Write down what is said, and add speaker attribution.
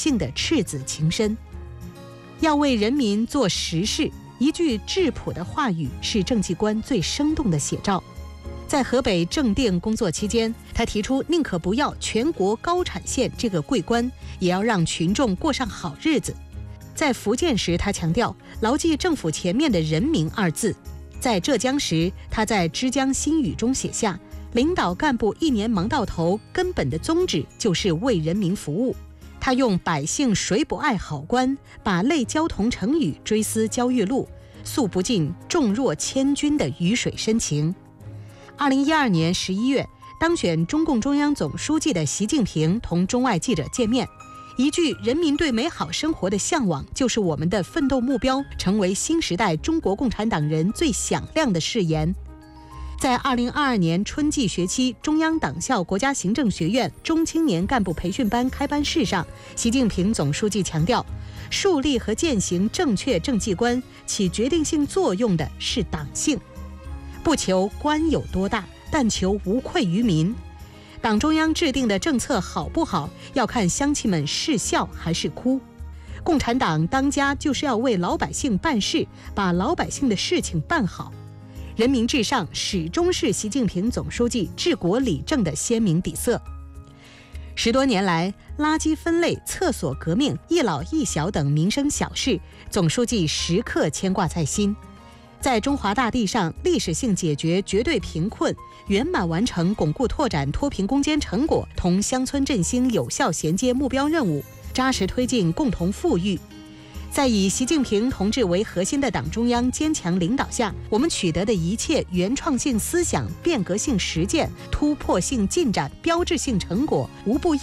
Speaker 1: 姓的赤子情深。要为人民做实事，一句质朴的话语是政绩观最生动的写照。在河北正定工作期间，他提出宁可不要全国高产县这个桂冠，也要让群众过上好日子。在福建时，他强调牢记政府前面的人民二字。在浙江时，他在《之江新语》中写下，领导干部一年忙到头，根本的宗旨就是为人民服务。他用百姓谁不爱好官，把泪交同成语追思焦裕禄，诉不尽重若千钧的鱼水深情。2012年11月，当选中共中央总书记的习近平同中外记者见面，一句人民对美好生活的向往就是我们的奋斗目标，成为新时代中国共产党人最响亮的誓言。在2022年春季学期中央党校国家行政学院中青年干部培训班开班式上，习近平总书记强调，树立和践行正确政绩观起决定性作用的是党性，不求官有多大，但求无愧于民。党中央制定的政策好不好，要看乡亲们是笑还是哭。共产党当家就是要为老百姓办事，把老百姓的事情办好。人民至上始终是习近平总书记治国理政的鲜明底色。10多年来，垃圾分类、厕所革命、一老一小等民生小事，总书记时刻牵挂在心。在中华大地上历史性解决绝对贫困，圆满完成巩固拓展脱贫攻坚成果同乡村振兴有效衔接目标任务，扎实推进共同富裕。在以习近平同志为核心的党中央坚强领导下，我们取得的一切原创性思想、变革性实践、突破性进展、标志性成果，无不